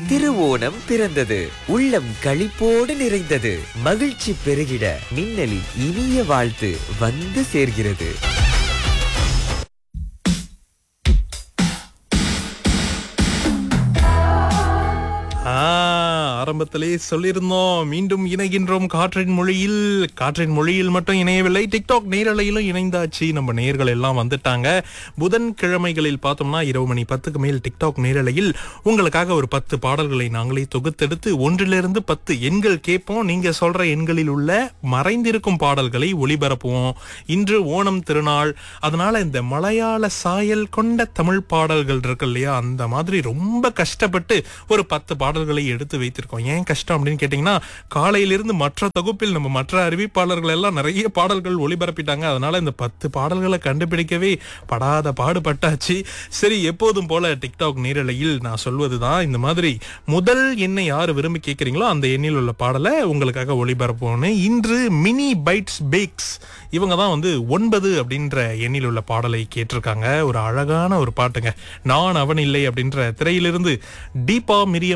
திருவோணம் பிறந்தது. உள்ளம் களிப்போடு நிறைந்தது. மகிழ்ச்சி பெருகிட மின்னலின் இனிய வாழ்த்து வந்து சேர்கிறது. ஆரம்பத்திலே சொல்லியிருந்தோம், மீண்டும் இணைகின்றோம் காற்றின் மொழியில் மட்டும் இணையவில்லை, டிக்டாக் நேரலையிலும் இணைந்தாச்சு. நம்ம நேயர்கள் எல்லாம் வந்துட்டாங்க. புதன்கிழமைகளில் பார்த்தோம்னா இரவு மணி 10க்கு மேல் டிக்டாக் நேரலையில் உங்களுக்காக ஒரு 10 பாடல்களை நாங்களே தொகுத்தெடுத்து 1லிருந்து 10 எண்கள் கேட்போம். நீங்க சொல்ற எண்களில் உள்ள மறைந்திருக்கும் பாடல்களை ஒளிபரப்புவோம். இன்று ஓணம் திருநாள், அதனால இந்த மலையாள சாயல் கொண்ட தமிழ் பாடல்கள் இருக்கு இல்லையா, அந்த மாதிரி ரொம்ப கஷ்டப்பட்டு ஒரு 10 பாடல்களை எடுத்து வைத்திருக்கோம். ஏன் கஷ்டம் அப்படின்னு கேட்டீங்கன்னா, காலையிலிருந்து மற்ற தொகுப்பில் நம்ம மற்ற அறிவிப்பாளர்கள் எல்லாம் நிறைய பாடல்கள் ஒளிபரப்பிட்டாங்க. அதனால இந்த 10 பாடல்களை கண்டுபிடிக்கவே படாத பாடுபட்டாச்சு. சரி, எப்போதும் போல டிக்டாக் நேரலையில் நான் சொல்வதுதான், இந்த மாதிரி முதல் எண்ணை யாரு விரும்பி கேட்கறீங்களோ அந்த எண்ணில் உள்ள பாடலை உங்களுக்காக ஒளிபரப்போன்னு. இன்று மினி பைட்ஸ் பேக்ஸ் இவங்க தான் 9 அப்படின்ற எண்ணில் உள்ள பாடலை கேட்டிருக்காங்க. ஒரு அழகான ஒரு பாட்டுங்க. நான் அவன் இல்லை அப்படின்ற திரையிலிருந்து தீபா மிரியம்